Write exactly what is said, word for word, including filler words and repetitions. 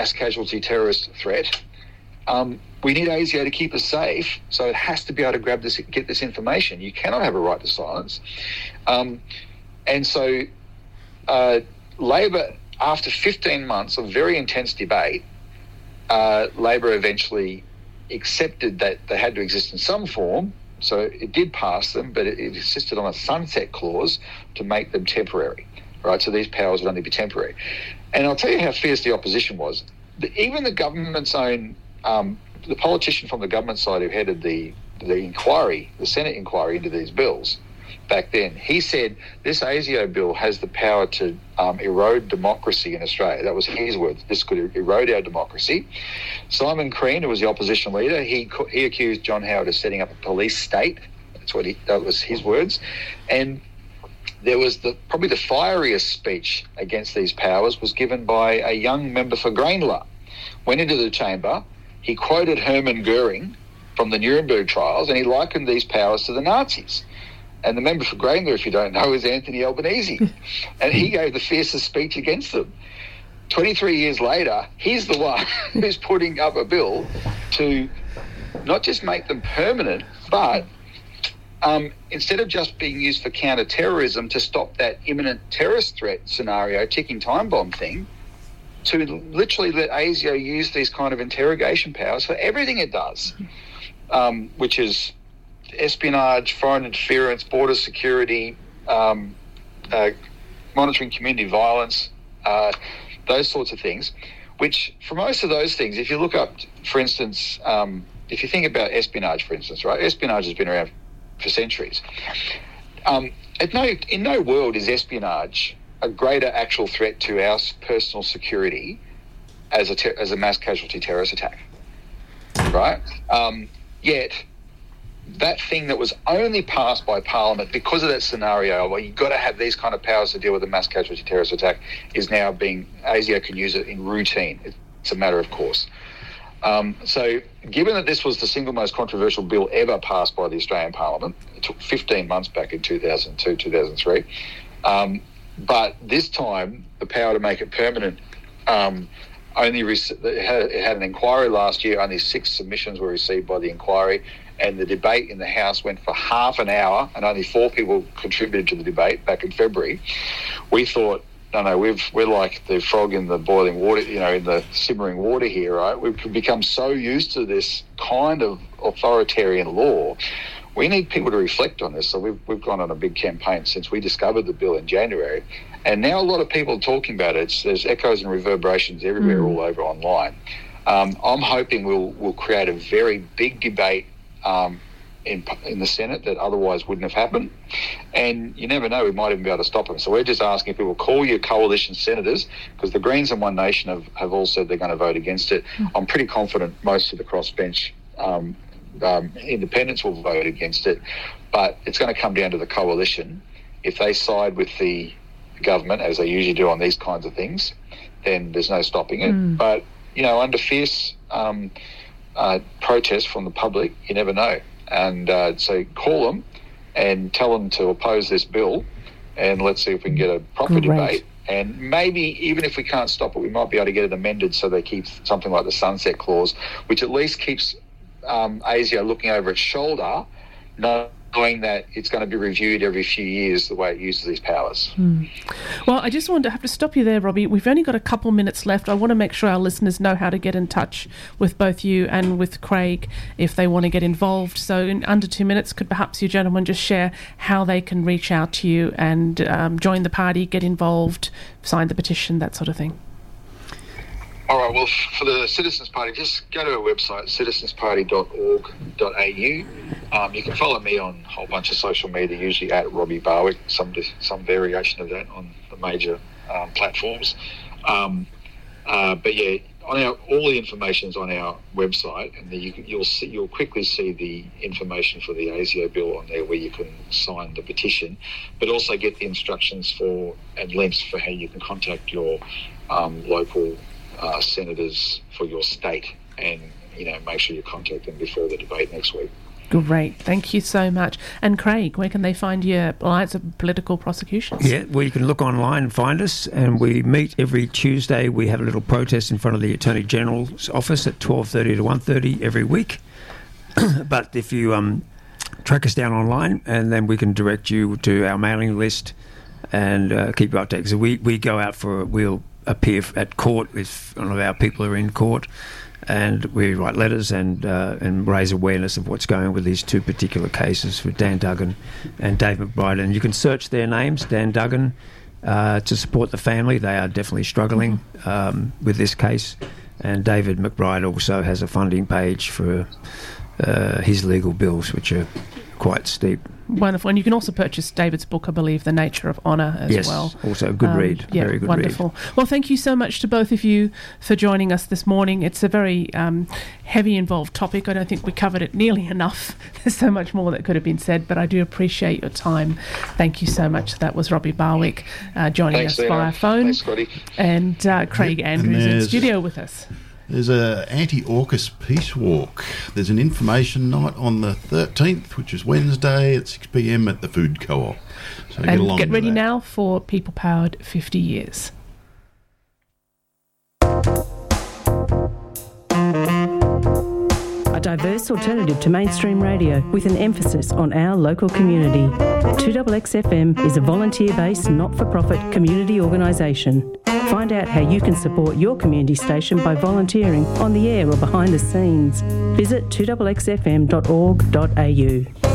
mass casualty terrorist threat. Um, we need ASIO to keep us safe, so it has to be able to grab this, get this information. You cannot have a right to silence. Um, and so uh, Labor, after fifteen months of very intense debate, uh, Labor eventually accepted that they had to exist in some form. So it did pass them, but it, it insisted on a sunset clause to make them temporary, right? So these powers would only be temporary. And I'll tell you how fierce the opposition was. The, even the government's own, um, the politician from the government side who headed the, the inquiry, the Senate inquiry into these bills back then, he said this ASIO bill has the power to um, erode democracy in Australia. That was his words. This could erode our democracy. Simon Crean, who was the opposition leader, he he accused John Howard of setting up a police state. That's what he, that was his words. And there was the probably the fieriest speech against these powers was given by a young member for Greenlaw. Went into the chamber, he quoted Hermann Goering from the Nuremberg trials, and he likened these powers to the Nazis. And the member for Greenlaw, if you don't know, is Anthony Albanese. And he gave the fiercest speech against them. twenty-three years later, he's the one who's putting up a bill to not just make them permanent, but um, instead of just being used for counter-terrorism to stop that imminent terrorist threat scenario, ticking time bomb thing, to literally let ASIO use these kind of interrogation powers for everything it does, um, which is espionage, foreign interference, border security, um, uh, monitoring community violence, uh, those sorts of things, which for most of those things, if you look up, for instance, um, if you think about espionage, for instance, right, espionage has been around for centuries. Um, at no, in no world is espionage a greater actual threat to our personal security as a, ter- as a mass casualty terrorist attack, right? Um, yet, that thing that was only passed by Parliament because of that scenario where you've got to have these kind of powers to deal with a mass casualty terrorist attack is now being, ASIO can use it in routine. It's a matter of course. Um, so given that this was the single most controversial bill ever passed by the Australian Parliament, it took fifteen months back in two thousand two, two thousand three, um, but this time the power to make it permanent um, only rec- it, had, it had an inquiry last year, only six submissions were received by the inquiry, and the debate in the House went for half an hour and only four people contributed to the debate back in February. We thought, no, no, we've, we're like the frog in the boiling water, you know, in the simmering water here, right? We've become so used to this kind of authoritarian law. We need people to reflect on this. So we've, we've gone on a big campaign since we discovered the bill in January. And now a lot of people are talking about it. It's, there's echoes and reverberations everywhere, mm. all over online. Um, I'm hoping we'll, we'll create a very big debate Um, in in the Senate that otherwise wouldn't have happened, and you never know, we might even be able to stop them. So we're just asking people, call your coalition senators, because the Greens and One Nation have, have all said they're going to vote against it. Mm. I'm pretty confident most of the crossbench um, um, independents will vote against it, but it's going to come down to the coalition. If they side with the government, as they usually do on these kinds of things, then there's no stopping it. Mm. But, you know, under fierce um, Uh, protest from the public, you never know. And uh, so call them and tell them to oppose this bill, and let's see if we can get a proper Great. debate. And maybe even if we can't stop it, we might be able to get it amended so they keep something like the sunset clause, which at least keeps um, ASIO looking over its shoulder, knowing that it's going to be reviewed every few years the way it uses these powers. Hmm. Well, I just wanted to have to stop you there, Robbie. We've only got a couple minutes left. I want to make sure our listeners know how to get in touch with both you and with Craig if they want to get involved. So in under two minutes, could perhaps you gentlemen just share how they can reach out to you and um, join the party, get involved, sign the petition, that sort of thing? All right, well, for the Citizens Party, just go to our website, citizens party dot org dot a u. Um, you can follow me on a whole bunch of social media, usually at Robbie Barwick, some some variation of that on the major um, platforms. Um, uh, but yeah, on our, all the information is on our website, and you, you'll see, you'll quickly see the information for the ASIO bill on there, where you can sign the petition, but also get the instructions for and links for how you can contact your um, local Uh, senators for your state, and you know, make sure you contact them before the debate next week. Great. Thank you so much. And Craig, where can they find your Alliance of Political Prosecutions? Yeah, well, you can look online and find us, and we meet every Tuesday. We have a little protest in front of the Attorney General's office at twelve thirty to one thirty every week. But if you um, track us down online, and then we can direct you to our mailing list and uh, keep you updated. So we, we go out for, we'll appear at court if one of our people are in court, and we write letters and uh, and raise awareness of what's going on with these two particular cases for Dan Duggan and Dave McBride. And you can search their names, Dan Duggan, uh, to support the family. They are definitely struggling um, with this case. And David McBride also has a funding page for uh, his legal bills, which are quite steep. Wonderful. And you can also purchase David's book, I believe, The Nature of Honour, as yes, well. Yes, also a good um, read. Yeah, very good wonderful. read. Well, thank you so much to both of you for joining us this morning. It's a very um, heavy, involved topic. I don't think we covered it nearly enough. There's so much more that could have been said, but I do appreciate your time. Thank you so much. That was Robbie Barwick uh, joining Thanks, us Lena. via phone. Thanks, Scotty. And uh, Craig Yep, Andrews and in studio with us. There's a anti-AUKUS peace walk. There's an information night on the thirteenth, which is Wednesday at six p m at the Food Co-op. So and get along get to ready that. now for People Powered fifty years. A diverse alternative to mainstream radio with an emphasis on our local community. two X X F M is a volunteer-based, not-for-profit community organisation. Find out how you can support your community station by volunteering on the air or behind the scenes. Visit two X X F M dot org dot a u.